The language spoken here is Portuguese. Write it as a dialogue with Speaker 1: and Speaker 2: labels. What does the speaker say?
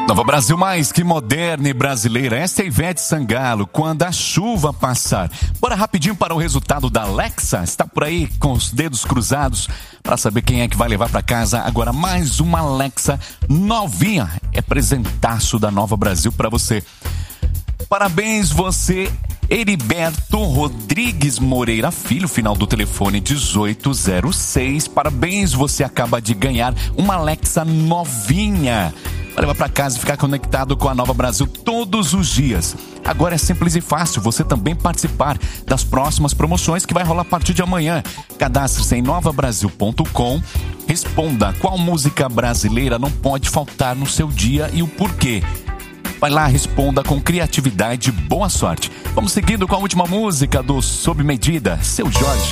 Speaker 1: Nova Brasil mais que moderna e brasileira. Esta é Ivete Sangalo, quando a chuva passar. Bora rapidinho para o resultado da Alexa. Está por aí com os dedos cruzados para saber quem é que vai levar para casa agora mais uma Alexa novinha. É presentaço da Nova Brasil para você. Parabéns você, Heriberto Rodrigues Moreira Filho, final do telefone 1806. Parabéns, você acaba de ganhar uma Alexa novinha. Vai levar para casa e ficar conectado com a Nova Brasil todos os dias. Agora é simples e fácil você também participar das próximas promoções que vai rolar a partir de amanhã. Cadastre-se em novabrasil.com. Responda qual música brasileira não pode faltar no seu dia e o porquê. Vai lá, responda com criatividade e boa sorte. Vamos seguindo com a última música do Sob Medida, Seu Jorge.